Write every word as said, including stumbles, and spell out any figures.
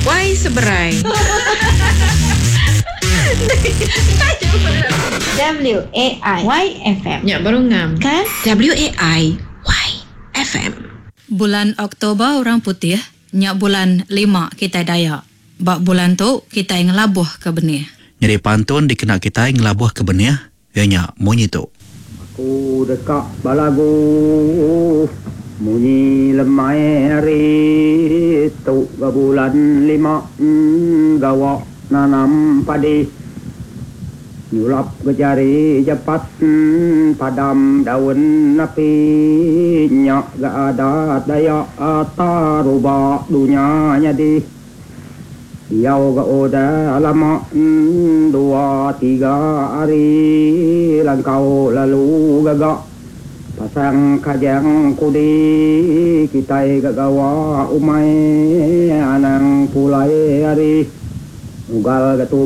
Why seberai? W A I Y F M. Ya, baru ngam. Kan? W A I Y F M. Bulan Oktober orang putih, nyak bulan lima kita Dayak. Bak bulan tu kita ngelabuh ke benih. Jadi pantun dikena kita ngelabuh ke benih, ianya munyi tu. Aku dekat balagu munyi lemai hari tu ke bulan lima gawak nanam padi nyulap ke jari cepat padam daun api nyak gak ada daya taruba dunia jadi Yau ga oda lama dua tiga hari langkau lalu gagak pasang kajang kudi kita gagawa umai anang pulai hari ugal gatu